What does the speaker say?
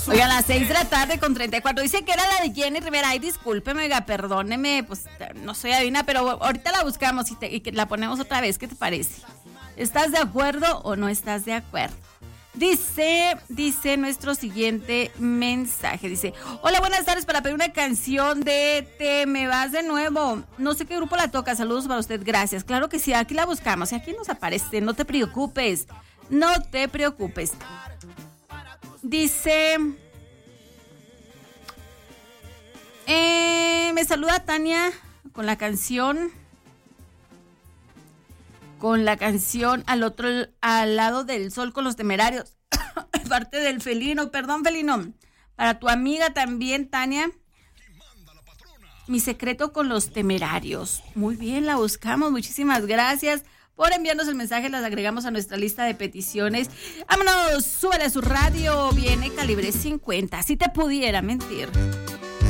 Oiga, a las 6:34 dice que era la de Jenny Rivera. Ay, discúlpeme, oiga, perdóneme, pues no soy adivina, pero ahorita la buscamos y la ponemos otra vez. ¿Qué te parece? ¿Estás de acuerdo o no estás de acuerdo? Dice nuestro siguiente mensaje. Dice: hola, buenas tardes, para pedir una canción de Te Me Vas de Nuevo. No sé qué grupo la toca. Saludos para usted, gracias. Claro que sí, aquí la buscamos y aquí nos aparece. No te preocupes. Dice, me saluda Tania con la canción al lado del sol con los Temerarios. Parte del Felino, perdón, Felino. Para tu amiga también, Tania. Mi secreto con los Temerarios. Muy bien, la buscamos. Muchísimas gracias por enviarnos el mensaje. Las agregamos a nuestra lista de peticiones. Vámonos, súbale a su radio. Viene Calibre 50. Si te pudiera mentir.